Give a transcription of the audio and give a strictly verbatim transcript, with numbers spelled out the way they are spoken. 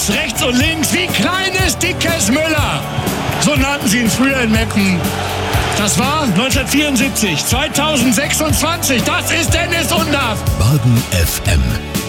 links, rechts und links, wie kleines, dickes Müller. So nannten sie ihn früher in Meppen. Das war neunzehnhundertvierundsiebzig, zweitausendsechsundzwanzig. Das ist Dennis Undaff. Baden F M.